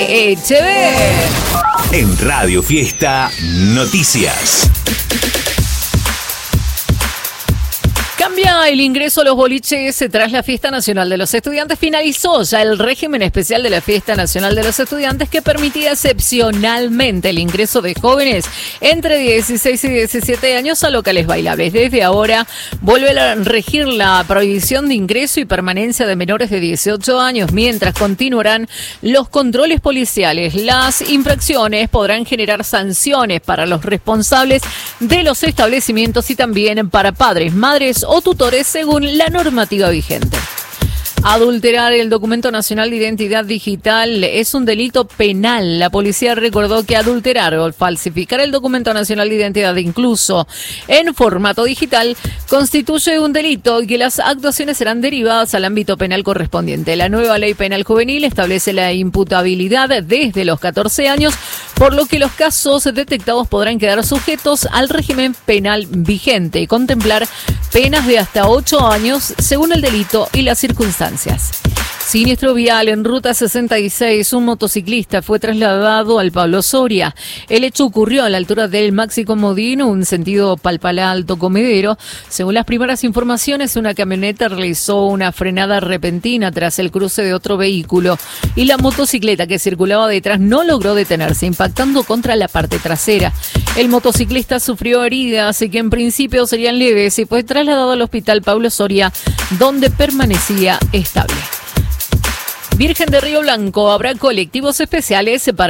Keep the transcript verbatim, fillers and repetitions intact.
D H B. En Radio Fiesta Noticias. Cambia el ingreso a los boliches tras la Fiesta Nacional de los Estudiantes. Finalizó ya el régimen especial de la Fiesta Nacional de los Estudiantes que permitía excepcionalmente el ingreso de jóvenes entre dieciséis y diecisiete años a locales bailables. Desde ahora vuelve a regir la prohibición de ingreso y permanencia de menores de dieciocho años, mientras continuarán los controles policiales. Las infracciones podrán generar sanciones para los responsables de los establecimientos y también para padres, madres o tutores según la normativa vigente. Adulterar el documento nacional de identidad digital es un delito penal. La policía recordó que adulterar o falsificar el documento nacional de identidad, incluso en formato digital, constituye un delito y que las actuaciones serán derivadas al ámbito penal correspondiente. La nueva ley penal juvenil establece la imputabilidad desde los catorce años, por lo que los casos detectados podrán quedar sujetos al régimen penal vigente y contemplar penas de hasta ocho años según el delito y las circunstancias. Siniestro vial en Ruta sesenta y seis. Un motociclista fue trasladado al Pablo Soria. El hecho ocurrió a la altura del Maxi Comodino, un sentido Palpalá Alto Comedero. Según las primeras informaciones, una camioneta realizó una frenada repentina tras el cruce de otro vehículo y la motocicleta que circulaba detrás no logró detenerse, impactando contra la parte trasera. El motociclista sufrió heridas y que en principio serían leves y fue trasladado al Hospital Pablo Soria, donde permanecía estable. Virgen de Río Blanco, habrá colectivos especiales para